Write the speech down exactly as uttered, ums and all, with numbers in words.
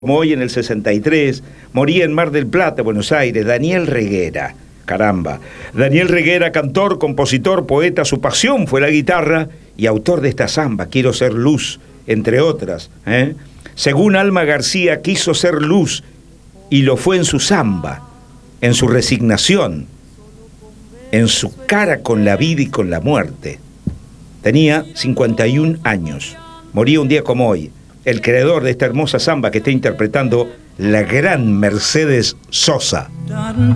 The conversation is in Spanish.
Como hoy en el sesenta y tres, moría en Mar del Plata, Buenos Aires, Daniel Reguera. Caramba. Daniel Reguera, cantor, compositor, poeta, su pasión fue la guitarra y autor de esta samba, Quiero ser luz, entre otras. ¿eh? Según Alma García, quiso ser luz y lo fue en su samba, en su resignación, en su cara con la vida y con la muerte. Tenía cincuenta y un años, moría un día como hoy. El creador de esta hermosa samba que está interpretando la gran Mercedes Sosa.